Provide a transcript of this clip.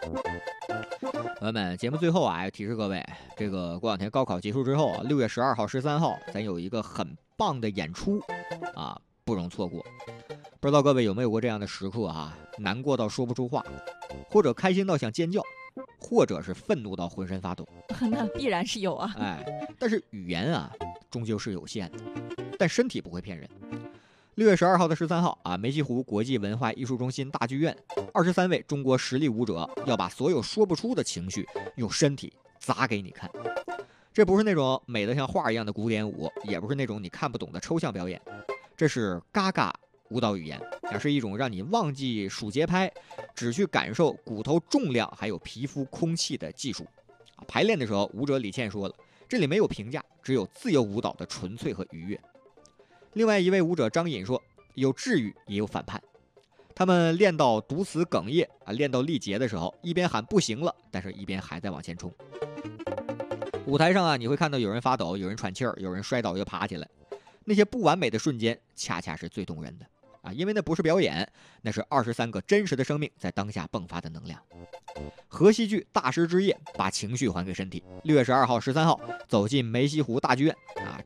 朋友们，节目最后啊，要提示各位，这个过两天高考结束之后啊，6月12号、13号，咱有一个很棒的演出啊，不容错过。不知道各位有没有过这样的时刻啊？难过到说不出话，或者开心到想尖叫，或者是愤怒到浑身发抖。 那必然是有啊。 但是语言啊，终究是有限的，但身体不会骗人。6月12号到13号啊，梅溪湖国际文化艺术中心大剧院，23位中国实力舞者要把所有说不出的情绪用身体砸给你看。这不是那种美得像画一样的古典舞，也不是那种你看不懂的抽象表演，这是嘎嘎舞蹈语言，是一种让你忘记数节拍，只去感受骨头重量还有皮肤空气的技术。排练的时候，舞者李倩说了，这里没有评价，只有自由舞蹈的纯粹和愉悦。另外一位舞者张颖说，有治愈也有反叛。他们练到读词哽咽练到力竭的时候，一边喊不行了，但是一边还在往前冲。舞台上你会看到有人发抖，有人喘气儿，有人摔倒又爬起来。那些不完美的瞬间，恰恰是最动人的因为那不是表演，那是23个真实的生命在当下迸发的能量。河西剧大师之夜，把情绪还给身体。6月12号、13号，走进梅溪湖大剧院